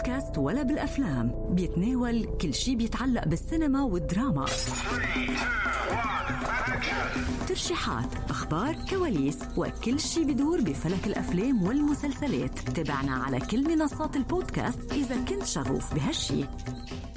بالبودكاست ولا بالأفلام، بيتناول كل شي بيتعلق بالسينما والدراما. ترشيحات، أخبار، كواليس، وكل شي بدور بفلك الأفلام والمسلسلات. تابعنا على كل منصات البودكاست إذا كنت شغوف بهالشي.